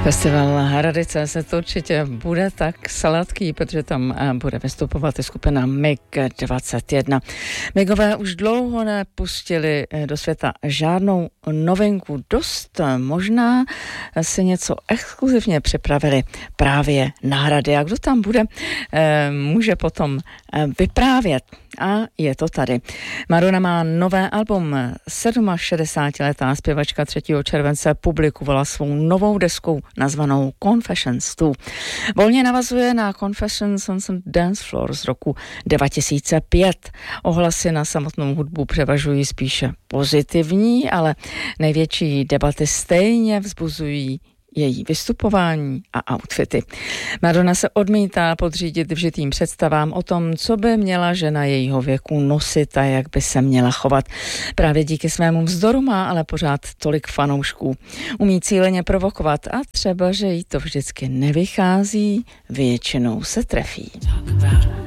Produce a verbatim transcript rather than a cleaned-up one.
Festival Hradice se to určitě bude tak sladký, protože tam bude vystupovat i skupina mig dvacet jedna. Migové už dlouho nepustili do světa žádnou novinku. Dost možná si něco exkluzivně připravili právě na Hrady. A kdo tam bude, může potom vyprávět. A je to tady. Madonna má nové album. šedesátiletá zpěvačka třetího července publikovala svou novou desku nazvanou Confessions dva. Volně navazuje na Confessions on the Dance Floor z roku dva tisíce pět. Ohlasy na samotnou hudbu převažují spíše pozitivní, ale největší debaty stejně vzbuzují její vystupování a outfity. Madonna se odmítá podřídit vžitým představám o tom, co by měla žena jejího věku nosit a jak by se měla chovat. Právě díky svému vzdoru má ale pořád tolik fanoušků. Umí cíleně provokovat a třeba, že jí to vždycky nevychází, většinou se trefí.